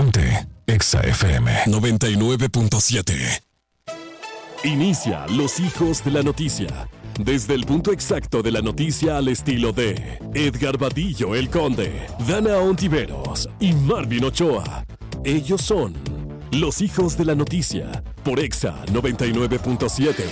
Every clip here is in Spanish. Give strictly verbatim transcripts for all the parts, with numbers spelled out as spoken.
Ponte Exa F M noventa y nueve punto siete. Inicia Los Hijos de la Noticia. Desde el punto exacto de la noticia al estilo de Edgar Vadillo el Conde, Dana Ontiveros y Marvin Ochoa. Ellos son Los Hijos de la Noticia por Exa noventa y nueve punto siete.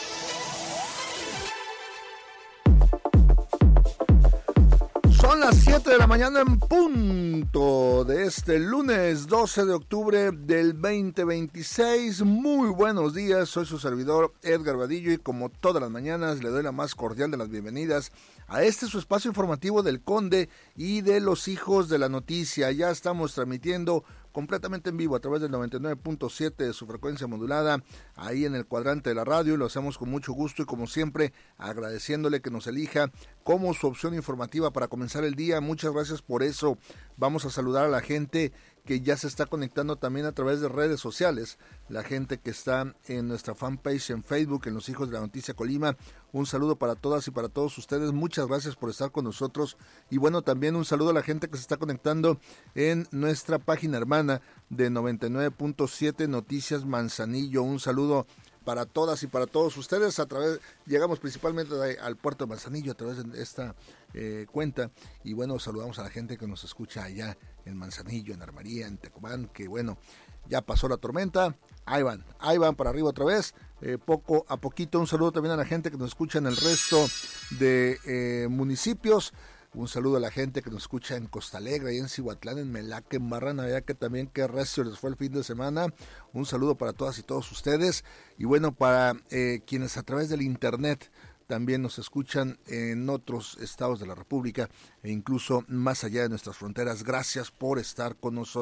Son las siete de la mañana en punto de este lunes doce de octubre del veinte veintiséis. Muy buenos días, soy su servidor Edgar Vadillo y como todas las mañanas le doy la más cordial de las bienvenidas a este su espacio informativo del Conde y de Los Hijos de la Noticia. Ya estamos transmitiendo completamente en vivo a través del noventa y nueve punto siete de su frecuencia modulada, ahí en el cuadrante de la radio. Lo hacemos con mucho gusto y como siempre agradeciéndole que nos elija como su opción informativa para comenzar el día. Muchas gracias por eso. Vamos a saludar a la gente que ya se está conectando también a través de redes sociales, la gente que está en nuestra fanpage en Facebook, en Los Hijos de la Noticia Colima. Un saludo para todas y para todos ustedes, muchas gracias por estar con nosotros, y bueno, también un saludo a la gente que se está conectando en nuestra página hermana de noventa y nueve punto siete Noticias Manzanillo. Un saludo para todas y para todos ustedes. A través, llegamos principalmente al puerto de Manzanillo a través de esta eh, cuenta, y bueno, saludamos a la gente que nos escucha allá en Manzanillo, en Armaría, en Tecomán, que bueno, ya pasó la tormenta, ahí van, ahí van para arriba otra vez, eh, poco a poquito. Un saludo también a la gente que nos escucha en el resto de eh, municipios. Un saludo a la gente que nos escucha en Costa Alegre, ahí en Cihuatlán, en Melaque, en Barra Navidad, que también qué recio les fue el fin de semana. Un saludo para todas y todos ustedes. Y bueno, para eh, quienes a través del internet también nos escuchan en otros estados de la República e incluso más allá de nuestras fronteras, gracias por estar con nosotros.